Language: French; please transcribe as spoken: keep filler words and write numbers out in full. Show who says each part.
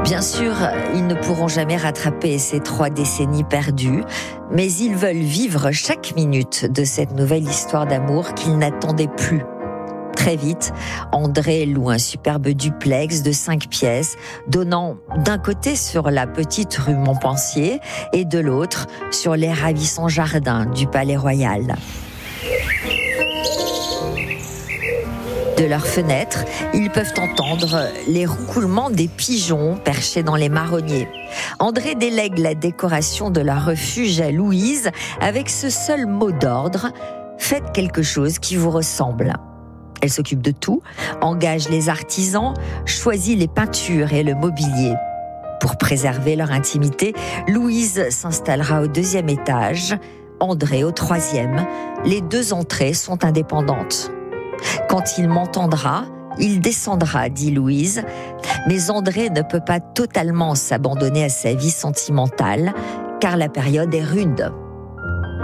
Speaker 1: Bien sûr, ils ne pourront jamais rattraper ces trois décennies perdues, mais ils veulent vivre chaque minute de cette nouvelle histoire d'amour qu'ils n'attendaient plus. Très vite, André loue un superbe duplex de cinq pièces, donnant d'un côté sur la petite rue Montpensier et de l'autre sur les ravissants jardins du Palais Royal. De leurs fenêtres, ils peuvent entendre les roucoulements des pigeons perchés dans les marronniers. André délègue la décoration de leur refuge à Louise avec ce seul mot d'ordre : faites quelque chose qui vous ressemble. Elle s'occupe de tout, engage les artisans, choisit les peintures et le mobilier. Pour préserver leur intimité, Louise s'installera au deuxième étage, André au troisième. Les deux entrées sont indépendantes. Quand il m'entendra, il descendra, dit Louise. Mais André ne peut pas totalement s'abandonner à sa vie sentimentale, car la période est rude.